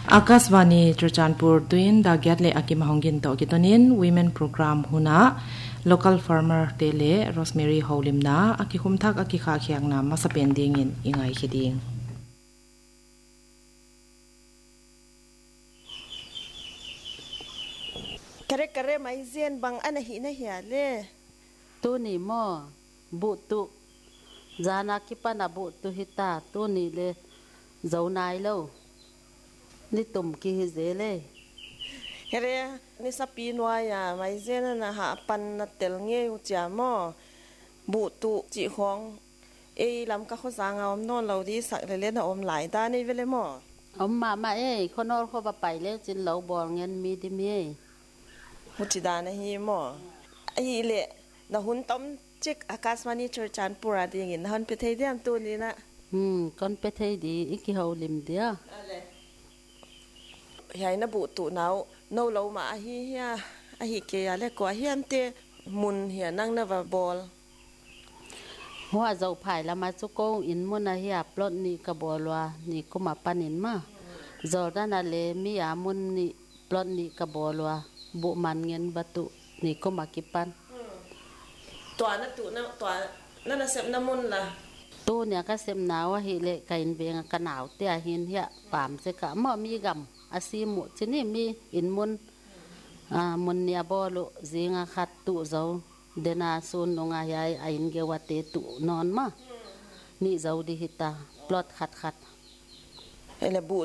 Akasvani Churchanpur tuin da gyatle akimahongin to kitonin women program huna local farmer tele Rosemary Howlimna akihumthak akikha khyangna masapending in ingai khiding kare mai zen bang anahi na hiale tu ni mo bu tu zana ki pana bu tu hita tu ni le zaunai lo ni tum ki hizele here ni sapi noya mai zen na ha pan na tel nge u cha mo bu tu chi khong e lam ka kho sanga om non lo di sak le na om lai ta ni vele mo om ma e khonor kho ba pai le chin lo bor ngen mi di mi huchida na hi mo ai le na hun tom chik Akasvani Churchanpur ading in han pe thei diam tu ni na kon pe thei di iki Howlim dia hay na bu tu nau no lo ma hi ya a hi ke ya le ko hian te mun hian nang na va bol hoa dầu phải là mà chú cô in muốn là hiệp lót ni cả bò loa ni cô mà panin mà giờ đó là lệ mi à muốn ni lót ni cả bò loa bộ man ngân bát tụ ni cô mà kịp pan tòa na tu na na sem na mun la tu nhà cái xem nào hi lệ cái in về cái nào tia hin hiệp bám sẽ cả mà mi gầm asi mu chứ ni mi in muốn muốn nhà bò lộ gì ngã khát tụ dầu dena sun nonga yai ain ge wate tu non ma ni zau di hita plot khat khat hele bu